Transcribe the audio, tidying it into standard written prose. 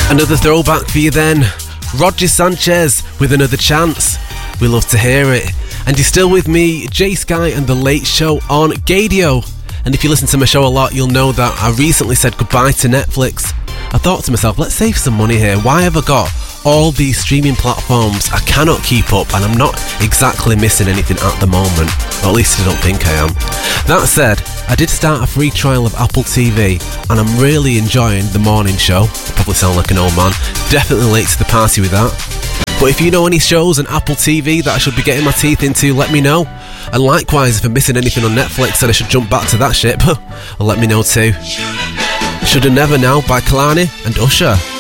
Another throwback for you then. Roger Sanchez with Another Chance. We love to hear it. And you're still with me, Jay Sky and The Late Show on Gadio. And if you listen to my show a lot, you'll know that I recently said goodbye to Netflix. I thought to myself, let's save some money here. Why have I got all these streaming platforms? I cannot keep up, and I'm not exactly missing anything at the moment. Or at least I don't think I am. That said, I did start a free trial of Apple TV, and I'm really enjoying the morning show. I probably sound like an old man. Definitely late to the party with that. But if you know any shows on Apple TV that I should be getting my teeth into, let me know. And likewise, if I'm missing anything on Netflix and I should jump back to that shit, well, let me know too. Shoulda Never Now by Kalani and Usher.